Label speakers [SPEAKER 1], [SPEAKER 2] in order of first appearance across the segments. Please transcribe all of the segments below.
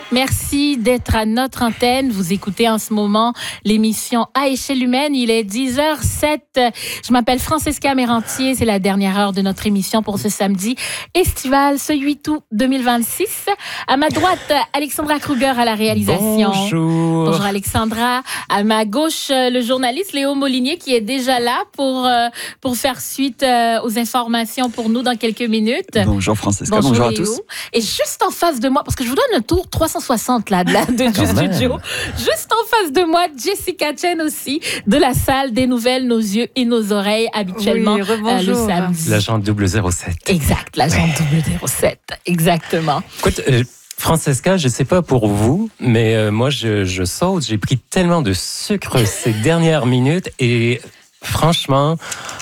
[SPEAKER 1] Merci d'être à notre antenne. Vous écoutez en ce moment l'émission À échelle humaine. Il est 10h07. Je m'appelle Francesca Mérantier. C'est la dernière heure de notre émission pour ce samedi estival, ce 8 août 2026. À ma droite, Alexandra Kruger à la réalisation.
[SPEAKER 2] Bonjour.
[SPEAKER 1] Bonjour Alexandra. À ma gauche, le journaliste Léo Molinier qui est déjà là pour faire suite aux informations pour nous dans quelques minutes.
[SPEAKER 3] Bonjour Francesca,
[SPEAKER 1] bonjour
[SPEAKER 3] à
[SPEAKER 1] Léo.
[SPEAKER 3] tous.
[SPEAKER 1] Et juste en face de moi, parce que je vous donne un tour 360 là, du studio. Juste en face de moi, Jessica Chen aussi, de la salle des nouvelles, nos yeux et nos oreilles, habituellement le samedi.
[SPEAKER 2] L'agent 007.
[SPEAKER 1] Exact, l'agent 007, exactement.
[SPEAKER 2] Écoute, Francesca, je ne sais pas pour vous, mais moi je saute. J'ai pris tellement de sucre ces dernières minutes et franchement,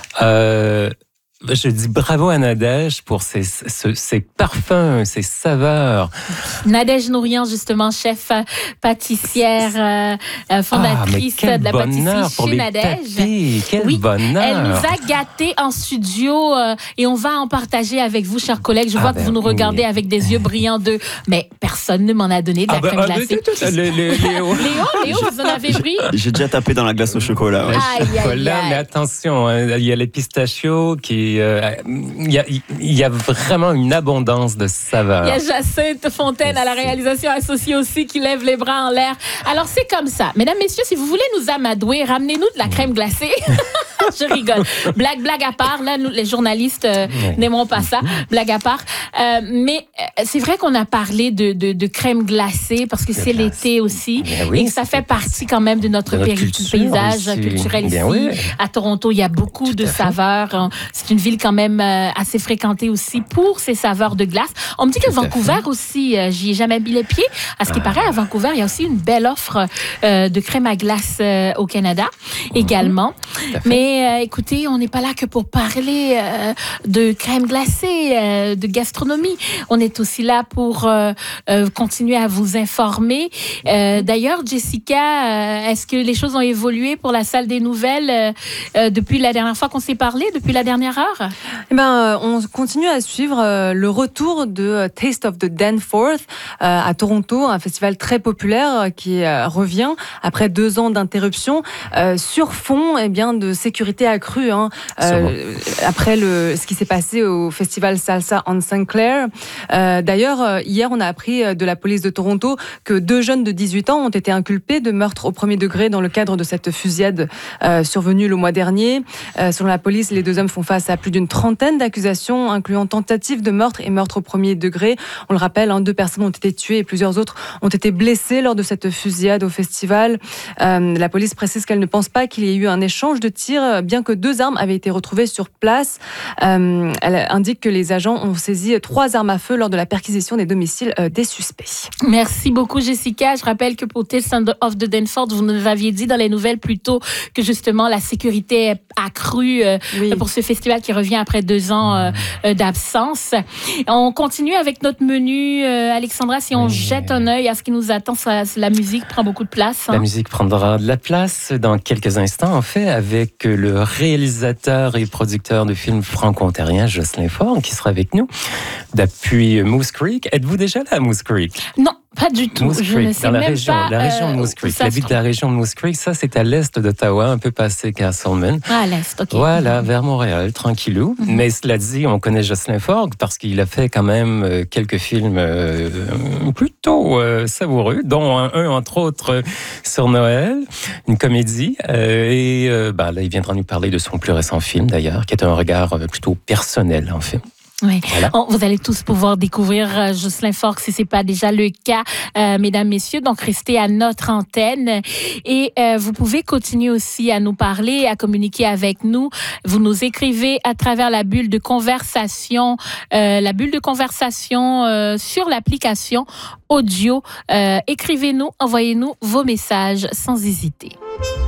[SPEAKER 2] je dis bravo à Nadège pour ses parfums, ses saveurs.
[SPEAKER 1] Nadège Nourian, justement, chef pâtissière, fondatrice de la pâtisserie chez Nadège.
[SPEAKER 2] Quel bonheur!
[SPEAKER 1] Elle nous a gâtés en studio et on va en partager avec vous, chers collègues. Je vois que vous nous regardez avec des yeux brillants mais personne ne m'en a donné de la crème glacée. Léo, vous en avez pris?
[SPEAKER 3] J'ai déjà tapé dans la glace au chocolat. Ouais.
[SPEAKER 2] Mais attention, il y a les pistachios qui... Il y a vraiment une abondance de saveurs.
[SPEAKER 1] Il y a Jacinthe Fontaine à la réalisation associée aussi qui lève les bras en l'air. Alors c'est comme ça. Mesdames, messieurs, si vous voulez nous amadouer, ramenez-nous de la crème glacée. Je rigole. Blague à part. Là, nous, les journalistes, n'aimeront pas ça. Blague à part. Mais c'est vrai qu'on a parlé de crème glacée parce que c'est l'été aussi. Oui, et que ça fait partie quand même de notre paysage culturel ici. Oui. À Toronto, il y a beaucoup de saveurs. C'est une ville quand même assez fréquentée aussi pour ses saveurs de glace. On me dit que Vancouver aussi, j'y ai jamais mis les pieds. À ce qui paraît, à Vancouver, il y a aussi une belle offre de crème à glace au Canada également. Mais écoutez, on n'est pas là que pour parler de crème glacée, de gastronomie. On est aussi là pour continuer à vous informer. D'ailleurs, Jessica, est-ce que les choses ont évolué pour la salle des nouvelles depuis la dernière fois qu'on s'est parlé, depuis la dernière heure?
[SPEAKER 4] Eh ben, on continue à suivre le retour de Taste of the Danforth à Toronto, un festival très populaire qui revient après 2 ans d'interruption sur fond de sécurité accrue. Après ce qui s'est passé au festival Salsa on St. Clair. D'ailleurs, hier, on a appris de la police de Toronto que 2 jeunes de 18 ans ont été inculpés de meurtre au premier degré dans le cadre de cette fusillade survenue le mois dernier. Selon la police, les 2 hommes font face à plus d'une trentaine d'accusations, incluant tentative de meurtre et meurtre au premier degré. On le rappelle, 2 personnes ont été tuées et plusieurs autres ont été blessées lors de cette fusillade au festival. La police précise qu'elle ne pense pas qu'il y ait eu un échange de tirs, bien que 2 armes avaient été retrouvées sur place. Elle indique que les agents ont saisi 3 armes à feu lors de la perquisition des domiciles des suspects.
[SPEAKER 1] Merci beaucoup, Jessica. Je rappelle que pour Taste of the Danforth, vous nous aviez dit dans les nouvelles plus tôt que justement la sécurité est accrue pour ce festival qui revient après 2 ans d'absence. On continue avec notre menu. Alexandra, si on jette un œil à ce qui nous attend, la musique prend beaucoup de place.
[SPEAKER 2] La musique prendra de la place dans quelques instants, en fait, avec le réalisateur et producteur de films franco-ontariens, Jocelyn Faure, qui sera avec nous depuis Moose Creek. Êtes-vous déjà là à Moose Creek?
[SPEAKER 1] Non. Pas du tout.
[SPEAKER 2] Moose Creek, dans la région de Moose Creek. La ville de la région de Moose Creek, ça, c'est à l'est d'Ottawa, un peu passé Castleman.
[SPEAKER 1] À l'est, OK.
[SPEAKER 2] Voilà, vers Montréal, tranquillou. Mais cela dit, on connaît Jocelyn Faure parce qu'il a fait quand même quelques films plutôt savoureux, dont un, entre autres, sur Noël, une comédie. Là, il viendra nous parler de son plus récent film, d'ailleurs, qui est un regard plutôt personnel, en fait.
[SPEAKER 1] Oui. Voilà. Vous allez tous pouvoir découvrir Jocelyn Faure si ce n'est pas déjà le cas, mesdames, messieurs. Donc, restez à notre antenne. Et vous pouvez continuer aussi à nous parler, à communiquer avec nous. Vous nous écrivez à travers la bulle de conversation, sur l'application audio. Écrivez-nous, envoyez-nous vos messages sans hésiter.